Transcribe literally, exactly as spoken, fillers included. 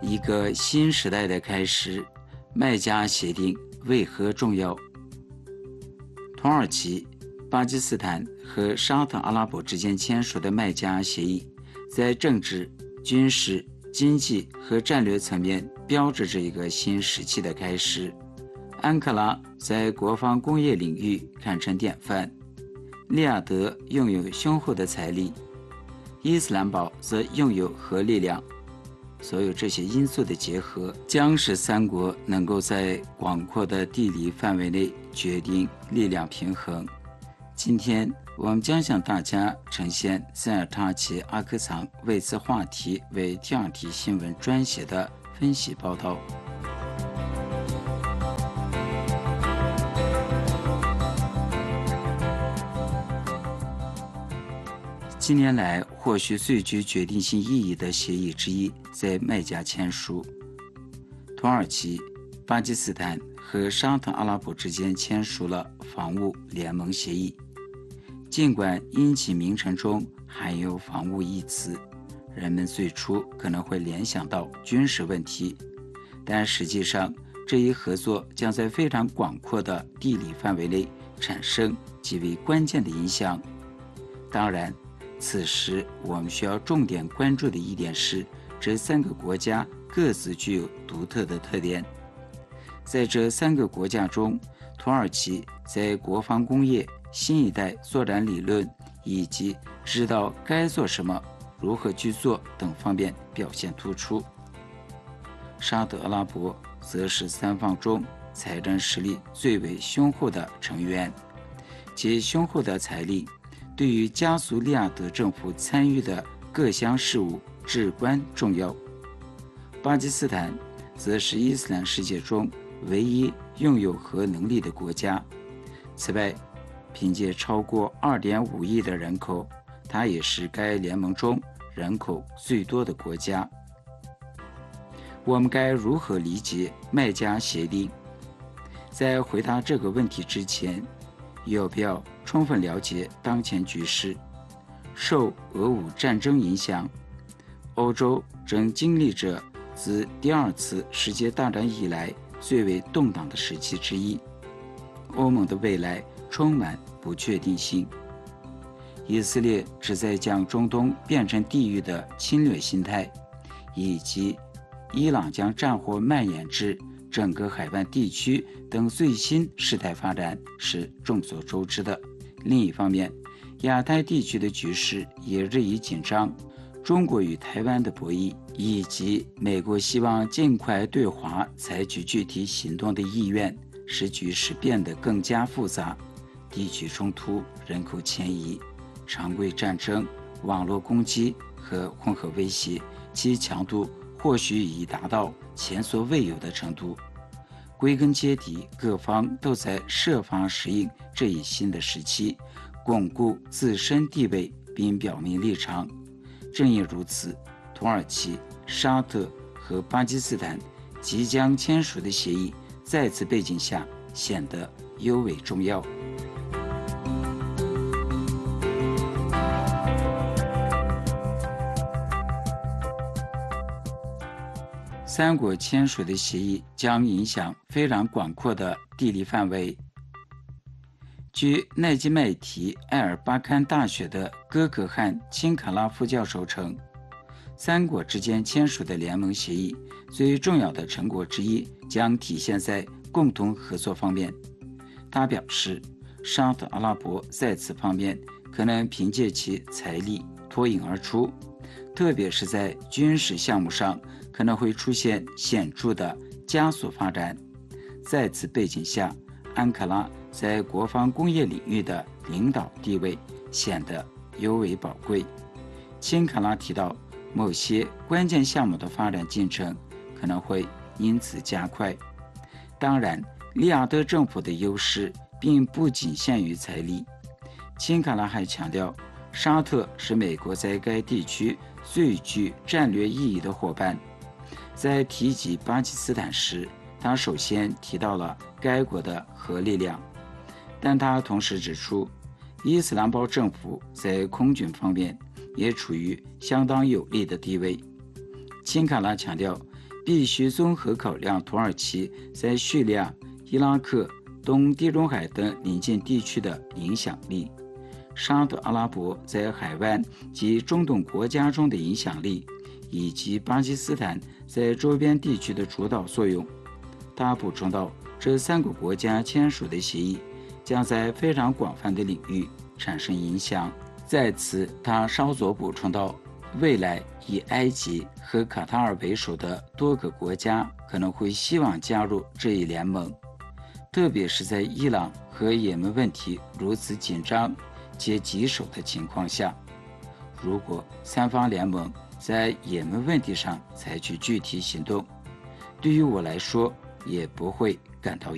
一个新时代的开始。麦加协定为何重要？土耳其、巴基斯坦和沙特阿拉伯之间签署的麦加协议，在政治、军事、经济和战略层面标志着一个新时期的开始。安卡拉在国防工业领域堪称典范，利雅得拥有雄厚的财力，伊斯兰堡则拥有核力量。所有这些因素的结合，将使三国能够在广阔的地理范围内决定力量平衡。今天我们将向大家呈现塞尔塔奇阿克藏为此话题为 T R T 新闻专写的分析报道。近年来，或许最具决定性意义的协议之一在麦加签署。土耳其、巴基斯坦和沙特阿拉伯之间签署了防务联盟协议。尽管因其名称中含有防务一词，人们最初可能会联想到军事问题，但实际上这一合作将在非常广阔的地理范围内产生极为关键的影响。当然，此时我们需要重点关注的一点是，这三个国家各自具有独特的特点。在这三个国家中，土耳其在国防工业、新一代作战理论以及知道该做什么、如何去做等方面表现突出。沙特阿拉伯则是三方中财政实力最为雄厚的成员，其雄厚的财力对于加速利雅得政府参与的各项事务至关重要。巴基斯坦则是伊斯兰世界中唯一拥有核能力的国家。此外，凭借超过 二点五亿的人口，它也是该联盟中人口最多的国家。我们该如何理解麦加协定？在回答这个问题之前，有必要充分了解当前局势。受俄乌战争影响，欧洲正经历着自第二次世界大战以来最为动荡的时期之一。欧盟的未来充满不确定性。以色列旨在将中东变成地狱的侵略心态，以及伊朗将战火蔓延至整个海湾地区等最新事态发展是众所周知的。另一方面，亚太地区的局势也日益紧张，中国与台湾的博弈，以及美国希望尽快对华采取具体行动的意愿，使局势变得更加复杂。地区冲突、人口迁移、常规战争、网络攻击和混合威胁，其强度或许已达到前所未有的程度。归根结底，各方都在设法适应这一新的时期，巩固自身地位并表明立场。正因如此，土耳其、沙特和巴基斯坦即将签署的协议，在此背景下显得尤为重要。三国签署的协议将影响非常广阔的地理范围。据奈基麦提埃尔巴堪大学的哥可汗钦卡拉夫教授称，三国之间签署的联盟协议最重要的成果之一将体现在共同合作方面。他表示，沙特阿拉伯在此方面可能凭借其财力脱颖而出，特别是在军事项目上可能会出现显著的加速发展。在此背景下，安卡拉在国防工业领域的领导地位显得尤为宝贵。钦卡拉提到，某些关键项目的发展进程可能会因此加快。当然，利雅得政府的优势并不仅限于财力。钦卡拉还强调，沙特是美国在该地区最具战略意义的伙伴。在提及巴基斯坦时，他首先提到了该国的核力量，但他同时指出，伊斯兰堡政府在空军方面也处于相当有利的地位。钦卡拉强调， 必须综合考量土耳其在叙利亚、伊拉克、东地中海等邻近地区的影响力，沙特阿拉伯在海湾及中东国家中的影响力，以及巴基斯坦在周边地区的主导作用。他补充到，这三个国家签署的协议将在非常广泛的领域产生影响。在此，他稍作补充到，未来以埃及和卡塔尔为首的多个国家可能会希望加入这一联盟，特别是在伊朗和也门问题如此紧张且棘手的情况下。如果三方联盟在也门问题上采取具体行动，对于我来说也不会感到